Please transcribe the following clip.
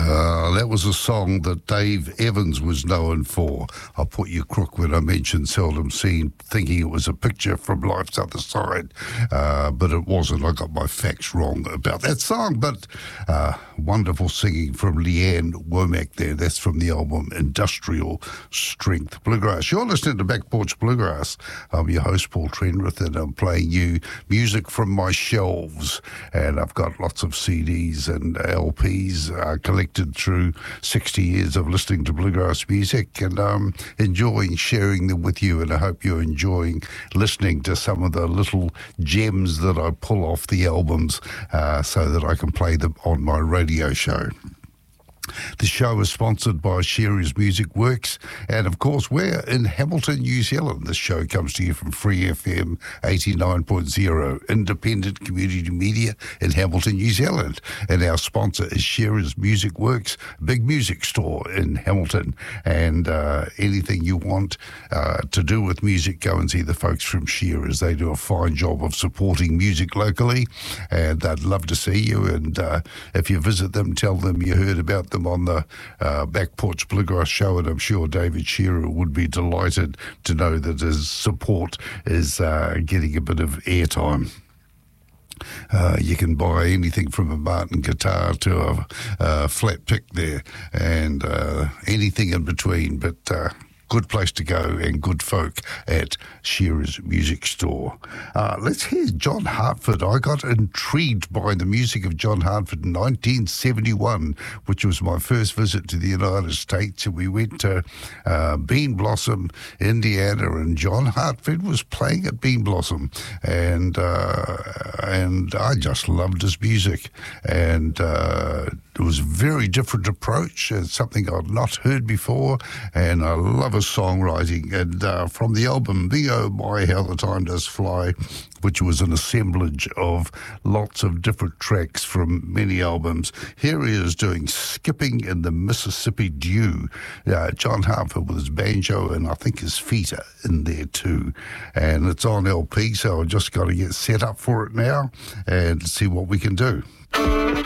That was a song that Dave Evans was known for. I put you crook when I mentioned Seldom Seen, thinking it was a picture from Life's Other Side, but it wasn't. I got my facts wrong about that song, but wonderful singing from Leanne Womack there. That's from the album Industrial Strength Bluegrass. You're listening to Back Porch Bluegrass. I'm your host, Paul Trenrith, and I'm playing you music from my shelves, and I've got lots of CDs and LPs collected through 60 years of listening to bluegrass music, and enjoying sharing them with you, and I hope you're enjoying listening to some of the little gems that I pull off the albums so that I can play them on my radio show. The show is sponsored by Sherry's Music Works, and of course we're in Hamilton, New Zealand. This show comes to you from Free FM 89.0, independent community media in Hamilton, New Zealand. And our sponsor is Sherry's Music Works, big music store in Hamilton. And anything you want to do with music, go and see the folks from Sherry's. They do a fine job of supporting music locally, and they'd love to see you. And if you visit them, tell them you heard about them on the Back Porch Bluegrass show, and I'm sure David Shearer would be delighted to know that his support is getting a bit of airtime. You can buy anything from a Martin guitar to a flat pick there, and anything in between, but good place to go and good folk at Shearer's Music Store. Let's hear John Hartford. I got intrigued by the music of John Hartford in 1971, which was my first visit to the United States, and we went to Bean Blossom, Indiana, and John Hartford was playing at Bean Blossom, and I just loved his music, and it was a very different approach. It's something I'd not heard before, and I love his songwriting. And from the album Me Oh My How the Time Does Fly, which was an assemblage of lots of different tracks from many albums, here he is doing Skipping in the Mississippi Dew. John Hartford with his banjo, and I think his feet are in there too. And it's on LP, so I've just got to get set up for it now and see what we can do.